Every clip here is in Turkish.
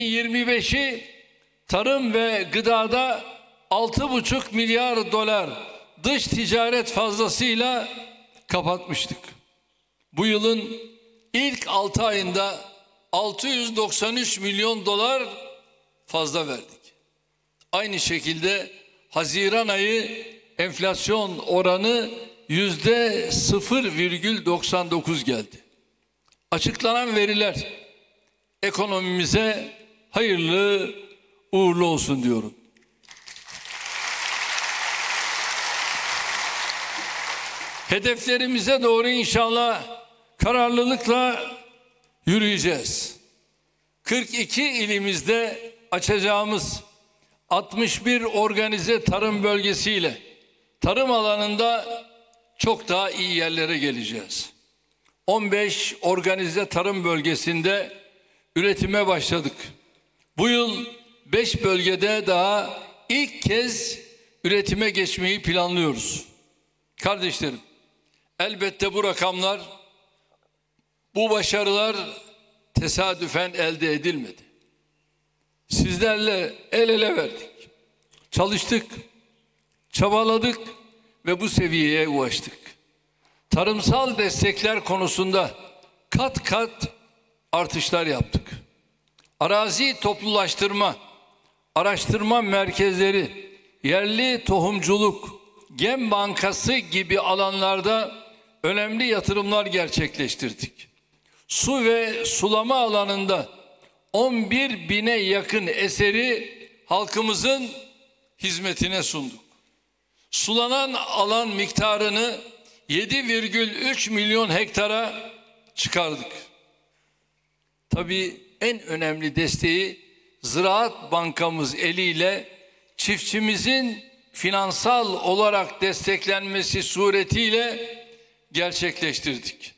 25'i tarım ve gıdada 6,5 milyar dolar dış ticaret fazlasıyla kapatmıştık. Bu yılın ilk 6 ayında 693 milyon dolar fazla verdik. Aynı şekilde Haziran ayı enflasyon oranı %0,99 geldi. Açıklanan veriler ekonomimize hayırlı uğurlu olsun diyorum. Hedeflerimize doğru inşallah kararlılıkla yürüyeceğiz. 42 ilimizde açacağımız 61 organize tarım bölgesiyle tarım alanında çok daha iyi yerlere geleceğiz. 15 organize tarım bölgesinde üretime başladık. Bu yıl 5 bölgede daha ilk kez üretime geçmeyi planlıyoruz. Kardeşlerim, elbette bu rakamlar, bu başarılar tesadüfen elde edilmedi. Sizlerle el ele verdik, çalıştık, çabaladık ve bu seviyeye ulaştık. Tarımsal destekler konusunda kat kat artışlar yaptık. Arazi toplulaştırma, araştırma merkezleri, yerli tohumculuk, Gem Bankası gibi alanlarda önemli yatırımlar gerçekleştirdik. Su ve sulama alanında 11 bine yakın eseri halkımızın hizmetine sunduk. Sulanan alan miktarını 7,3 milyon hektara çıkardık. Tabii en önemli desteği Ziraat Bankamız eliyle çiftçimizin finansal olarak desteklenmesi suretiyle gerçekleştirdik.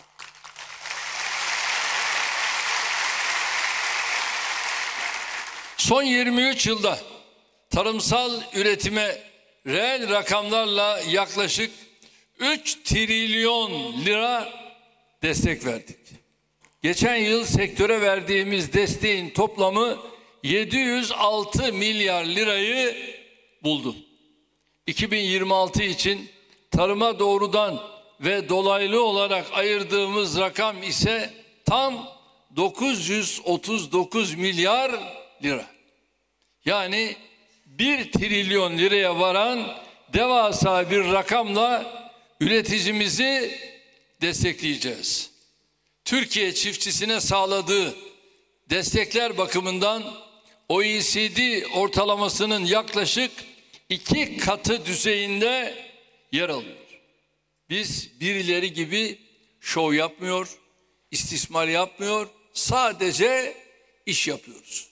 Son 23 yılda tarımsal üretime reel rakamlarla yaklaşık 3 trilyon lira destek verdik. Geçen yıl sektöre verdiğimiz desteğin toplamı 706 milyar lirayı buldu. 2026 için tarıma doğrudan ve dolaylı olarak ayırdığımız rakam ise tam 939 milyar lira. Yani 1 trilyon liraya varan devasa bir rakamla üreticimizi destekleyeceğiz. Türkiye çiftçisine sağladığı destekler bakımından OECD ortalamasının yaklaşık 2 katı düzeyinde yer alıyor. Biz birileri gibi şov yapmıyor, istismar yapmıyor, sadece iş yapıyoruz.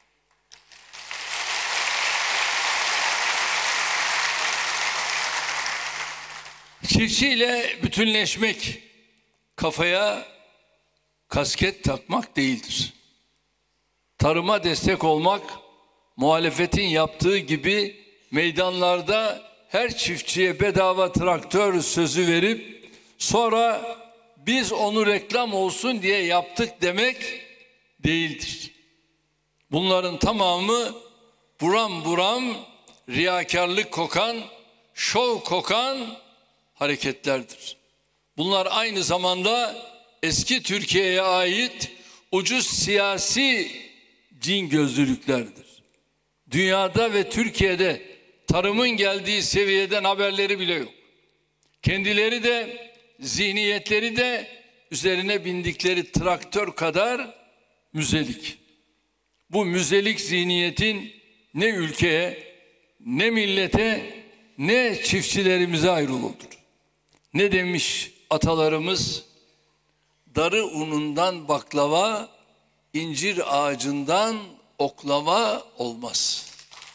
Çiftçiyle bütünleşmek kafaya kasket takmak değildir. Tarıma destek olmak, muhalefetin yaptığı gibi meydanlarda her çiftçiye bedava traktör sözü verip sonra biz onu reklam olsun diye yaptık demek değildir. Bunların tamamı buram buram riyakarlık kokan, şov kokan hareketlerdir. Bunlar aynı zamanda eski Türkiye'ye ait ucuz siyasi cin gözlülüklerdir. Dünyada ve Türkiye'de tarımın geldiği seviyeden haberleri bile yok. Kendileri de, zihniyetleri de üzerine bindikleri traktör kadar müzelik. Bu müzelik zihniyetin ne ülkeye, ne millete, ne çiftçilerimize ayrılıdır. Ne demiş atalarımız? Darı unundan baklava, incir ağacından oklava olmaz.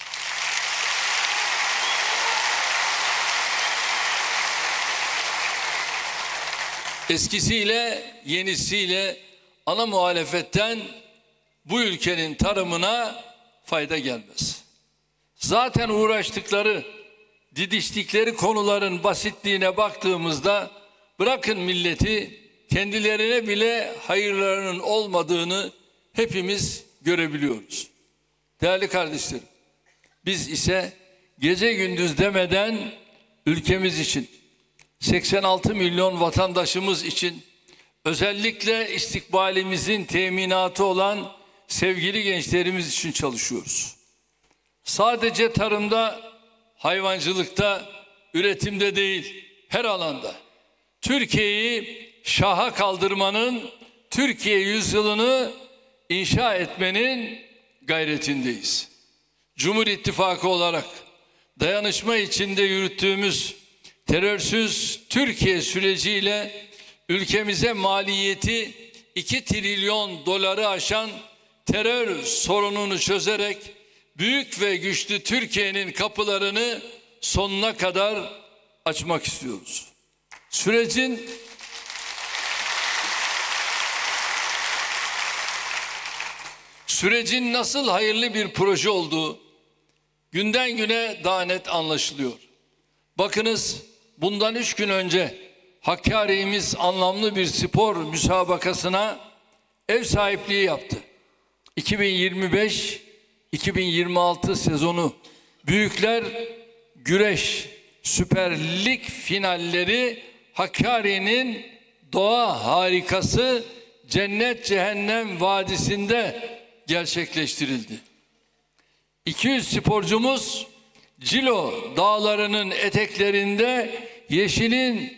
Eskisiyle, yenisiyle ana muhalefetten bu ülkenin tarımına fayda gelmez. Zaten uğraştıkları, didiştikleri konuların basitliğine baktığımızda bırakın milleti, kendilerine bile hayırlarının olmadığını hepimiz görüyoruz. görebiliyoruz. Değerli kardeşlerim, biz ise gece gündüz demeden ülkemiz için, 86 milyon vatandaşımız için, özellikle istikbalimizin teminatı olan sevgili gençlerimiz için çalışıyoruz. Sadece tarımda, hayvancılıkta, üretimde değil, her alanda Türkiye'yi şaha kaldırmanın, Türkiye yüzyılını inşa etmenin gayretindeyiz. Cumhur İttifakı olarak dayanışma içinde yürüttüğümüz terörsüz Türkiye süreciyle ülkemize maliyeti 2 trilyon doları aşan terör sorununu çözerek büyük ve güçlü Türkiye'nin kapılarını sonuna kadar açmak istiyoruz. Sürecin nasıl hayırlı bir proje olduğu günden güne daha net anlaşılıyor. Bakınız, bundan 3 gün önce Hakkari'miz anlamlı bir spor müsabakasına ev sahipliği yaptı. 2025-2026 sezonu Büyükler Güreş Süper Lig finalleri Hakkari'nin doğa harikası Cennet Cehennem Vadisi'nde gerçekleştirildi. 200 sporcumuz Cilo dağlarının eteklerinde yeşilin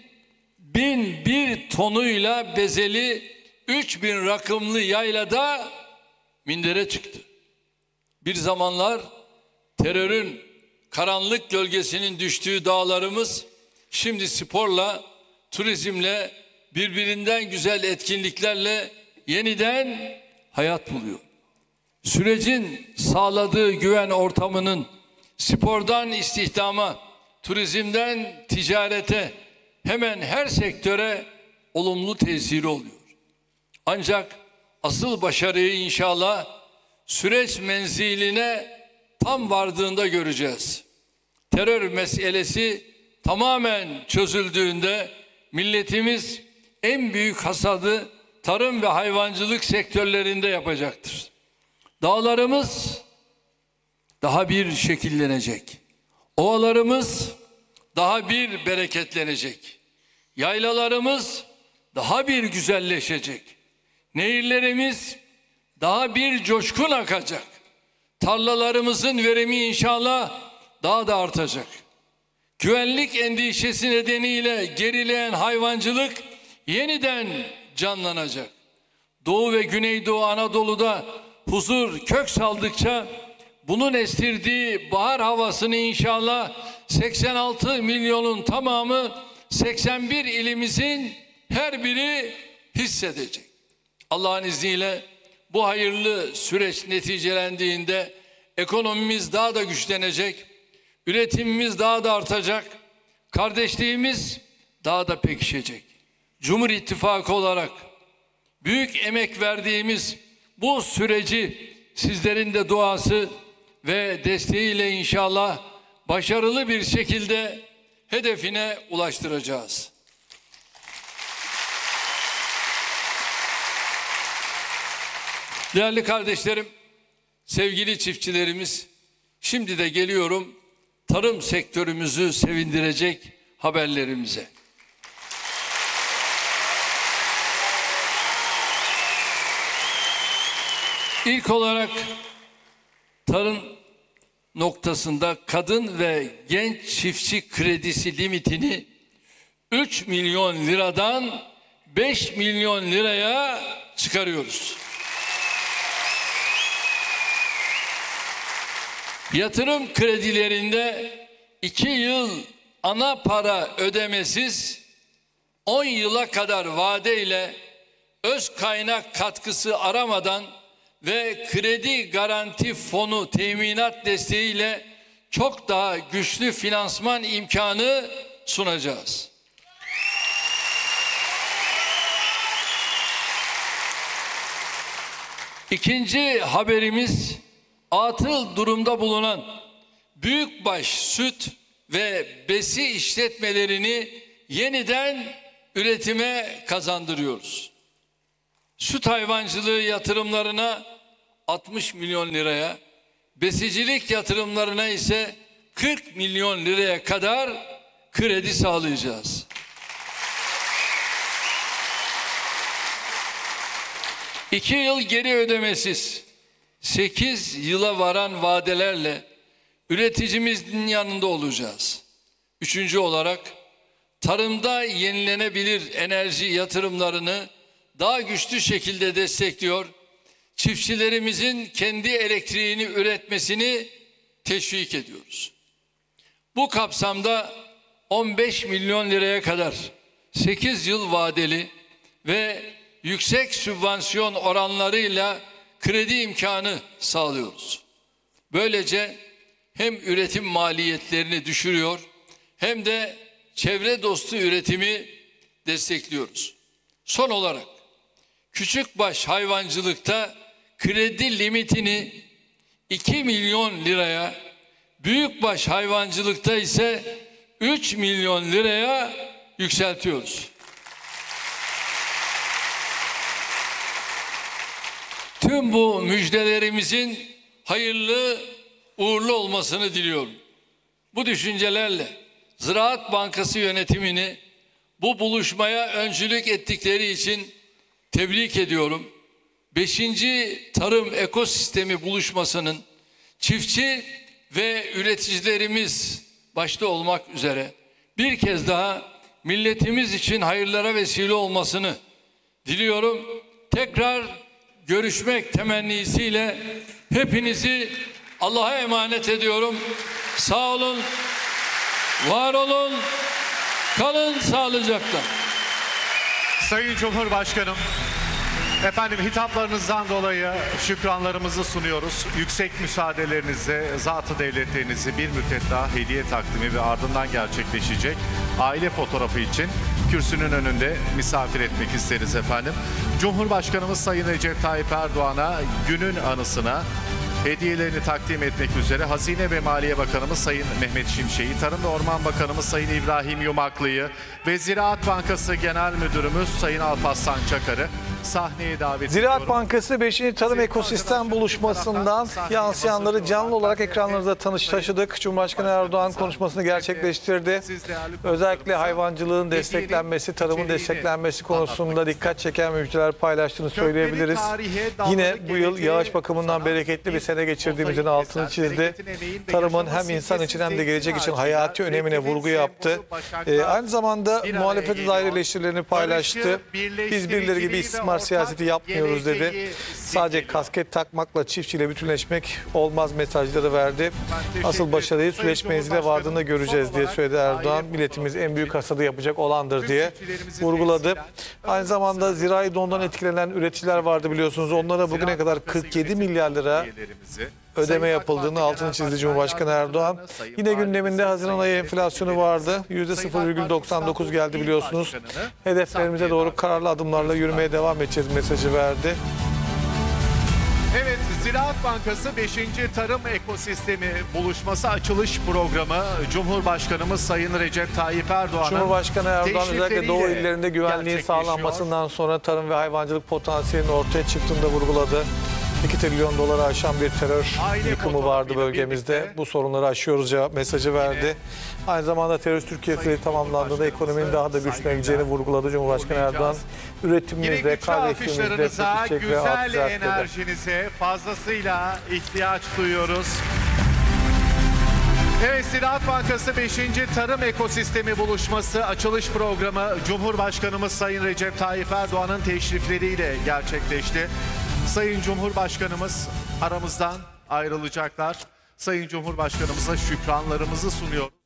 1001 tonuyla bezeli 3000 rakımlı yaylada mindere çıktı. Bir zamanlar terörün karanlık gölgesinin düştüğü dağlarımız şimdi sporla, turizmle, birbirinden güzel etkinliklerle yeniden hayat buluyor. Sürecin sağladığı güven ortamının spordan istihdama, turizmden ticarete, hemen her sektöre olumlu tesiri oluyor. Ancak asıl başarıyı inşallah süreç menziline tam vardığında göreceğiz. Terör meselesi tamamen çözüldüğünde milletimiz en büyük hasadı tarım ve hayvancılık sektörlerinde yapacaktır. Dağlarımız daha bir şekillenecek. Ovalarımız daha bir bereketlenecek. Yaylalarımız daha bir güzelleşecek. Nehirlerimiz daha bir coşkun akacak. Tarlalarımızın verimi inşallah daha da artacak. Güvenlik endişesi nedeniyle gerileyen hayvancılık yeniden canlanacak. Doğu ve Güneydoğu Anadolu'da huzur kök saldıkça bunun estirdiği bahar havasını inşallah 86 milyonun tamamı 81 ilimizin her biri hissedecek. Allah'ın izniyle bu hayırlı süreç neticelendiğinde ekonomimiz daha da güçlenecek, üretimimiz daha da artacak, kardeşliğimiz daha da pekişecek. Cumhur İttifakı olarak büyük emek verdiğimiz bu süreci sizlerin de duası ve desteğiyle inşallah başarılı bir şekilde hedefine ulaştıracağız. Değerli kardeşlerim, sevgili çiftçilerimiz, şimdi de geliyorum tarım sektörümüzü sevindirecek haberlerimize. İlk olarak tarım noktasında kadın ve genç çiftçi kredisi limitini 3 milyon liradan 5 milyon liraya çıkarıyoruz. Yatırım kredilerinde 2 yıl ana para ödemesiz, 10 yıla kadar vadeyle öz kaynak katkısı aramadan ve kredi garanti fonu teminat desteğiyle çok daha güçlü finansman imkanı sunacağız. İkinci haberimiz, atıl durumda bulunan büyükbaş süt ve besi işletmelerini yeniden üretime kazandırıyoruz. Süt hayvancılığı yatırımlarına 60 milyon liraya, besicilik yatırımlarına ise 40 milyon liraya kadar kredi sağlayacağız. İki yıl geri ödemesiz, 8 yıla varan vadelerle üreticimizin yanında olacağız. Üçüncü olarak tarımda yenilenebilir enerji yatırımlarını daha güçlü şekilde destekliyor, çiftçilerimizin kendi elektriğini üretmesini teşvik ediyoruz. Bu kapsamda 15 milyon liraya kadar 8 yıl vadeli ve yüksek sübvansiyon oranlarıyla kredi imkanı sağlıyoruz. Böylece hem üretim maliyetlerini düşürüyor hem de çevre dostu üretimi destekliyoruz. Son olarak küçükbaş hayvancılıkta kredi limitini 2 milyon liraya, büyükbaş hayvancılıkta ise 3 milyon liraya yükseltiyoruz. Tüm bu müjdelerimizin hayırlı, uğurlu olmasını diliyorum. Bu düşüncelerle Ziraat Bankası yönetimini bu buluşmaya öncülük ettikleri için tebrik ediyorum. 5. Tarım Ekosistemi buluşmasının çiftçi ve üreticilerimiz başta olmak üzere bir kez daha milletimiz için hayırlara vesile olmasını diliyorum. Tekrar görüşmek temennisiyle hepinizi Allah'a emanet ediyorum. Sağ olun, var olun, kalın sağlıcakla. Sayın Cumhurbaşkanım, efendim hitaplarınızdan dolayı şükranlarımızı sunuyoruz. Yüksek müsaadelerinizle zat-ı devletlerinizi bir müddet daha hediye takdimi ve ardından gerçekleşecek aile fotoğrafı için kürsünün önünde misafir etmek isteriz efendim. Cumhurbaşkanımız Sayın Recep Tayyip Erdoğan'a günün anısına hediyelerini takdim etmek üzere Hazine ve Maliye Bakanımız Sayın Mehmet Şimşek'i, Tarım ve Orman Bakanımız Sayın İbrahim Yumaklı'yı ve Ziraat Bankası Genel Müdürümüz Sayın Alparslan Çakar'ı sahneye davet ediyorum. Ziraat Bankası 5. Tarım Ekosistem buluşmasından yansıyanları canlı olarak ekranlarınızda taşıdık. Cumhurbaşkanı Erdoğan konuşmasını gerçekleştirdi. Özellikle hayvancılığın desteklenmesi, tarımın desteklenmesi konusunda dikkat çeken müjdeler paylaştığını söyleyebiliriz. Yine bu yıl yağış bakımından bereketli bir sene geçirdiğimizin altını çizdi. Tarımın hem insan için hem de gelecek için hayati önemine vurgu yaptı. Aynı zamanda muhalefete dair eleştirilerini paylaştı. Biz birileri gibi istismar siyaseti yapmıyoruz dedi. Sadece kasket takmakla çiftçiyle bütünleşmek olmaz mesajları verdi. Asıl başarıyı süreç menzile vardığında göreceğiz diye söyledi Erdoğan. Milletimiz en büyük hasadı yapacak olandır diye vurguladı. Aynı zamanda zirai dondan etkilenen üreticiler vardı biliyorsunuz. Onlara bugüne kadar 47 milyar lira ödeme yapıldığını altını çizdi Cumhurbaşkanı Erdoğan. Yine gündeminde Haziran ayı enflasyonu vardı. %0,99 geldi biliyorsunuz. Hedeflerimize doğru kararlı adımlarla yürümeye devam edeceğiz mesajı verdi. Evet, Ziraat Bankası 5. Tarım Ekosistemi buluşması açılış programı Cumhurbaşkanımız Sayın Recep Tayyip Erdoğan'ın Cumhurbaşkanı Erdoğan özellikle Doğu illerinde güvenliğin sağlanmasından sonra tarım ve hayvancılık potansiyelinin ortaya çıktığını da vurguladı. 2 trilyon doları aşan bir terör yıkımı vardı bölgemizde. Bu sorunları aşıyoruz mesajı verdi. Aynı zamanda terörist Türkiye'si tamamlandığında ekonominin daha da güçleneceğini vurguladı Cumhurbaşkanı Erdoğan. Üretimimizde, kardeşliğimizde pekişecek ve güzel artacak dedi. enerjinize fazlasıyla ihtiyaç duyuyoruz. Evet, Ziraat Bankası 5. Tarım Ekosistemi buluşması açılış programı Cumhurbaşkanımız Sayın Recep Tayyip Erdoğan'ın teşrifleriyle gerçekleşti. Sayın Cumhurbaşkanımız aramızdan ayrılacaklar. Sayın Cumhurbaşkanımıza şükranlarımızı sunuyoruz.